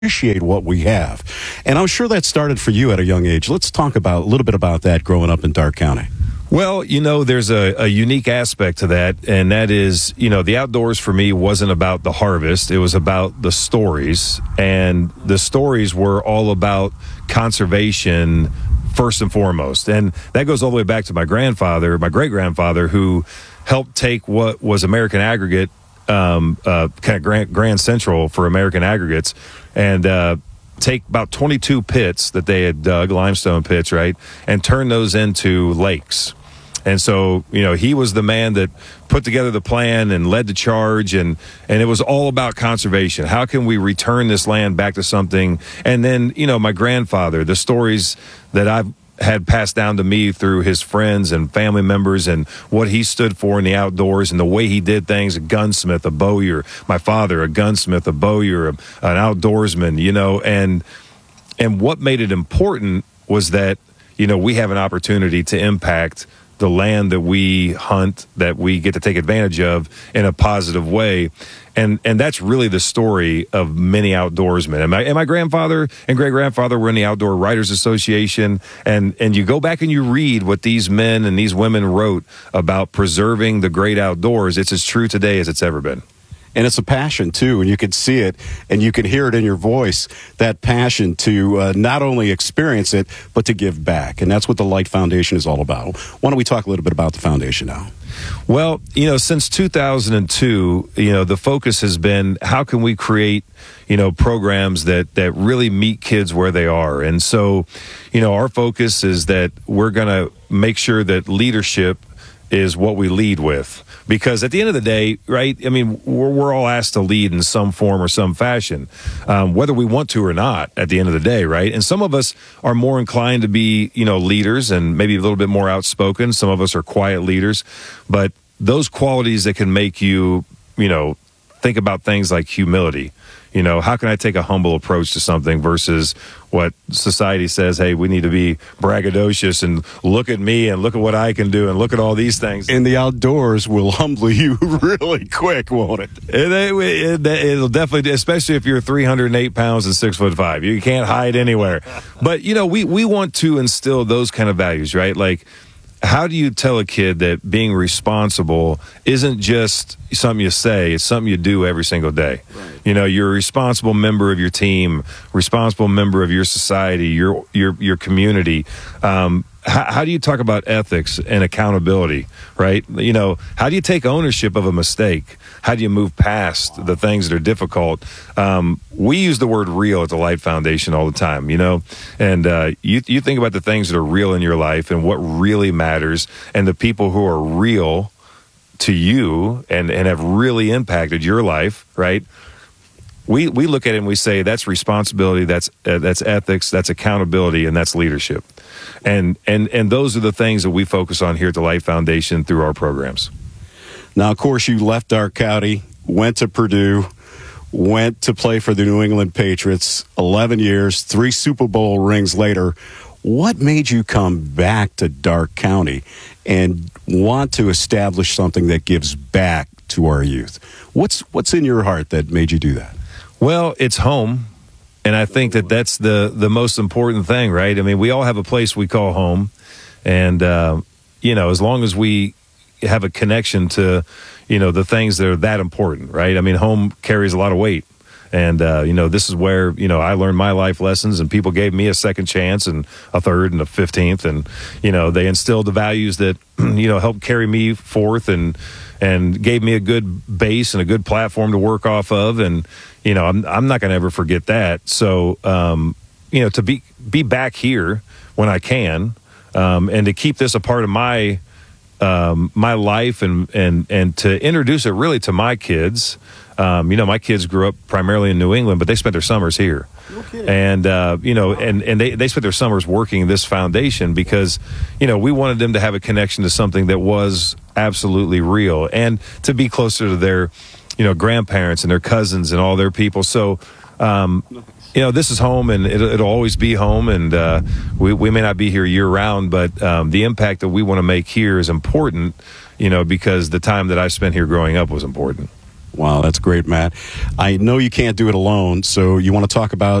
appreciate what we have. And I'm sure that started for you at a young age. Let's talk about a little bit about that growing up in Darke County. Well, there's a unique aspect to that, and that is, the outdoors for me wasn't about the harvest. It was about the stories, and the stories were all about conservation first and foremost. And that goes all the way back to my great-grandfather, who helped take what was American Aggregate, kind of Grand Central for American Aggregates, and take about 22 pits that they had dug, limestone pits, right, and turn those into lakes. And so, he was the man that put together the plan and led the charge, and it was all about conservation. How can we return this land back to something? And then, my grandfather, the stories that I've had passed down to me through his friends and family members and what he stood for in the outdoors and the way he did things, a gunsmith, a bowyer. My father, a gunsmith, a bowyer, an outdoorsman, and what made it important was that, we have an opportunity to impact the land that we hunt, that we get to take advantage of in a positive way. And that's really the story of many outdoorsmen. And my grandfather and great-grandfather were in the Outdoor Writers Association. And you go back and you read what these men and these women wrote about preserving the great outdoors. It's as true today as it's ever been. And it's a passion, too, and you can see it, and you can hear it in your voice, that passion to not only experience it, but to give back. And that's what the Light Foundation is all about. Why don't we talk a little bit about the foundation now? Well, since 2002, the focus has been how can we create, programs that really meet kids where they are. And so, our focus is that we're going to make sure that leadership is what we lead with. Because at the end of the day, right, we're all asked to lead in some form or some fashion, whether we want to or not at the end of the day, right? And some of us are more inclined to be, leaders and maybe a little bit more outspoken. Some of us are quiet leaders. But those qualities that can make you, think about things like humility. How can I take a humble approach to something versus what society says, hey, we need to be braggadocious and look at me and look at what I can do and look at all these things. And the outdoors will humble you really quick, won't it? It'll definitely, especially if you're 308 pounds and 6'5". You can't hide anywhere. But, we want to instill those kind of values, right? Like, how do you tell a kid that being responsible isn't just something you say, it's something you do every single day? Right. You're a responsible member of your team, responsible member of your society, your community. How do you talk about ethics and accountability, right? How do you take ownership of a mistake? How do you move past the things that are difficult? We use the word real at the Light Foundation all the time, and you think about the things that are real in your life and what really matters and the people who are real to you and have really impacted your life, right? We look at it and we say that's responsibility, that's ethics, that's accountability, and that's leadership. And those are the things that we focus on here at the Light Foundation through our programs. Now, of course, you left Darke County, went to Purdue, went to play for the New England Patriots, 11 years, 3 Super Bowl rings later. What made you come back to Darke County and want to establish something that gives back to our youth? What's in your heart that made you do that? Well, it's home. And I think that's the most important thing, right? We all have a place we call home. And, as long as we have a connection to, the things that are that important, right? Home carries a lot of weight. And, this is where, I learned my life lessons and people gave me a second chance and a third and a 15th. And, they instilled the values that, helped carry me forth and gave me a good base and a good platform to work off of. And, I'm not going to ever forget that. So, to be back here when I can, and to keep this a part of my life and to introduce it really to my kids. My kids grew up primarily in New England, but they spent their summers here. Okay. And, they spent their summers working this foundation because, we wanted them to have a connection to something that was absolutely real and to be closer to their, grandparents and their cousins and all their people. So, this is home and it'll always be home. And we may not be here year round, but the impact that we want to make here is important, because the time that I spent here growing up was important. Wow, that's great, Matt. I know you can't do it alone, so you want to talk about